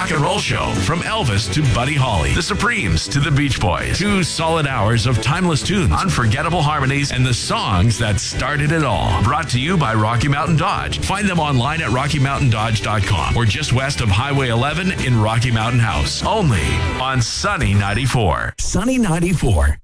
rock and roll show from Elvis to Buddy Holly, the Supremes to the Beach Boys. 2 solid hours of timeless tunes, unforgettable harmonies, and the songs that started it all. Brought to you by Rocky Mountain Dodge. Find them online at RockyMountainDodge.com or just west of Highway 11 in Rocky Mountain House. Only on Sunny 94. Sunny 94.